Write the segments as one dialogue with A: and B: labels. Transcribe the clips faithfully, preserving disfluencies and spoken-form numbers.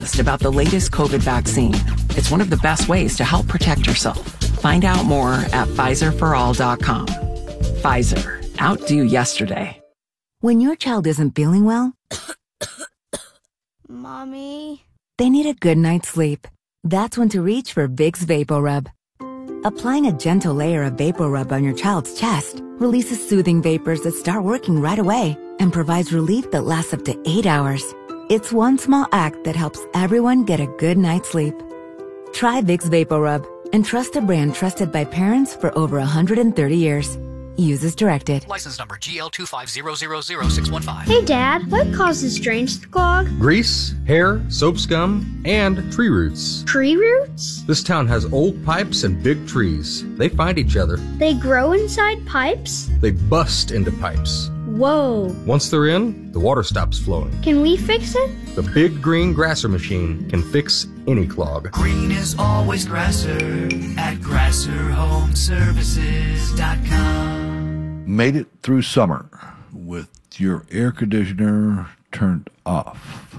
A: About the latest COVID vaccine. It's one of the best ways to help protect yourself. Find out more at Pfizer for all dot com. Pfizer. Outdo yesterday.
B: When your child isn't feeling well,
C: Mommy,
B: they need a good night's sleep. That's when to reach for Vicks VapoRub. Applying a gentle layer of VapoRub on your child's chest releases soothing vapors that start working right away and provides relief that lasts up to eight hours. It's one small act that helps everyone get a good night's sleep. Try Vicks VapoRub and trust a brand trusted by parents for over one hundred thirty years. Use as directed.
D: License number G L two five zero zero zero six one five.
C: Hey, Dad, what causes drains to clog?
E: Grease, hair, soap scum, and tree roots.
C: Tree roots?
E: This town has old pipes and big trees. They find each other.
C: They grow inside pipes?
E: They bust into pipes.
C: Whoa.
E: Once they're in, the water stops flowing.
C: Can we fix it?
E: The Big Green Grasser machine can fix any clog.
F: Green is always Grasser at grasser home services dot com.
G: Made it through summer with your air conditioner turned off.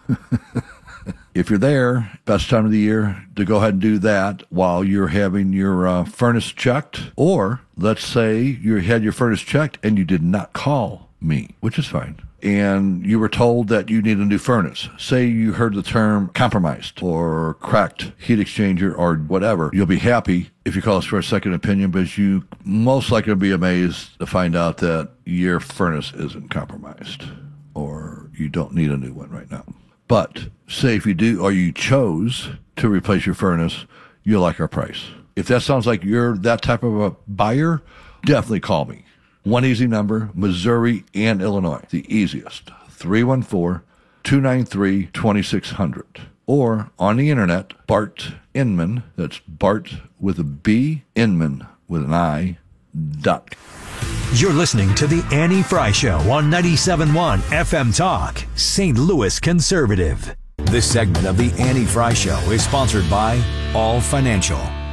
G: If you're there, best time of the year to go ahead and do that while you're having your uh, furnace checked. Or let's say you had your furnace checked and you did not call me, which is fine, and you were told that you need a new furnace. Say you heard the term compromised or cracked heat exchanger or whatever. You'll be happy if you call us for a second opinion, but you most likely will be amazed to find out that your furnace isn't compromised or you don't need a new one right now. But say if you do, or you chose to replace your furnace, you'll like our price. If that sounds like you're that type of a buyer, definitely call me. One easy number, Missouri and Illinois, the easiest, three one four, two nine three, two six zero zero. Or on the internet, Bart Inman, that's Bart with a B, Inman with an I, dot.
H: You're listening to The Annie Fry Show on ninety-seven point one F M Talk, Saint Louis Conservative. This segment of The Annie Fry Show is sponsored by All Financial.